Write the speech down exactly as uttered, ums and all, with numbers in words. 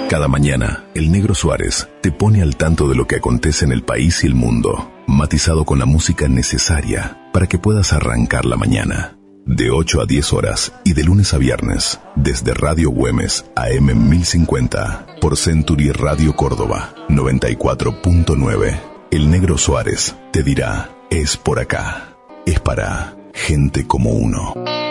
Cada mañana, el Negro Suárez te pone al tanto de lo que acontece en el país y el mundo, matizado con la música necesaria para que puedas arrancar la mañana. De ocho a diez horas y de lunes a viernes, desde Radio Güemes A M mil cincuenta, por Century Radio Córdoba noventa y cuatro punto nueve. El Negro Suárez te dirá, es por acá, es para gente como uno.